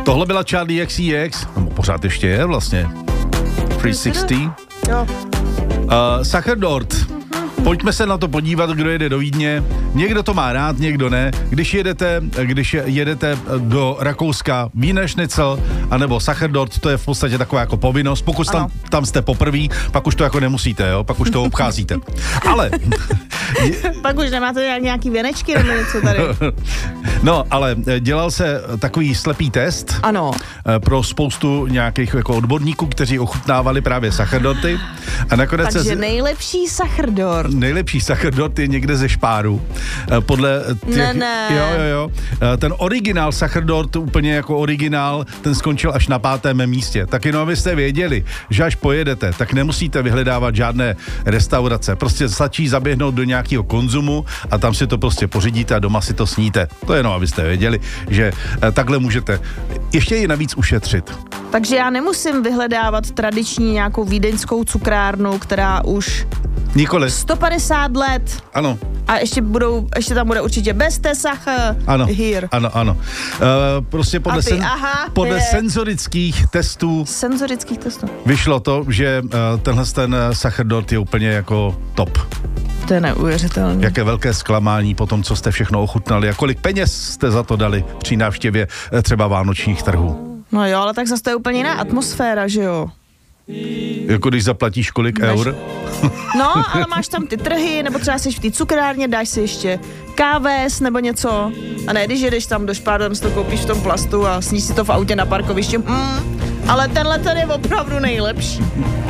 Tohle byla Charli XCX, nebo pořád ještě je vlastně. 360. Jo. Sacherdort. Pojďme se na to podívat, kdo jede do Vídně. Někdo to má rád, někdo ne. Když jedete do Rakouska Wiener Schnitzel anebo Sacherdort, to je v podstatě taková jako povinnost. Pokud tam jste poprví, pak už to jako nemusíte, jo? Pak už to obcházíte. Ale... Pak už nemáte nějaký věnečky nebo něco tady. No, ale dělal se takový slepý test. Ano. Pro spoustu nějakých jako odborníků, kteří ochutnávali právě Sacherdorty. A nakonec takže nejlepší Sacherdort. Nejlepší Sacherdort je někde ze Špáru. Podle těch... Ne. Jo. Ten originál Sacherdort, úplně jako originál, ten skončil až na 5. místě. Tak jenom abyste věděli, že až pojedete, tak nemusíte vyhledávat žádné restaurace. Prostě stačí zaběhnout do nějakého konzumu a tam si to prostě pořídíte a doma si to sníte. To jenom abyste věděli, že takhle můžete ještě i navíc ušetřit. Takže já nemusím vyhledávat tradiční nějakou vídeňskou cukrárnu, která už... Nikoli. 150 let. Ano. A ještě tam bude určitě beste Sache. Here. Ano. Prostě podle senzorických testů. Vyšlo to, že tenhle Sacherdort je úplně jako top. To je neuvěřitelné. Jaké velké zklamání po tom, co jste všechno ochutnali a kolik peněz jste za to dali při návštěvě třeba vánočních trhů. No jo, ale tak zase to je úplně jiná atmosféra, že jo? Jako když zaplatíš kolik eur? No, ale máš tam ty trhy, nebo třeba jsi v té cukrárně, dáš si ještě káves nebo něco. A ne, když jedeš tam do Špáru, tam si to koupíš v tom plastu a sníš si to v autě na parkovišti. Ale tenhle ten je opravdu nejlepší.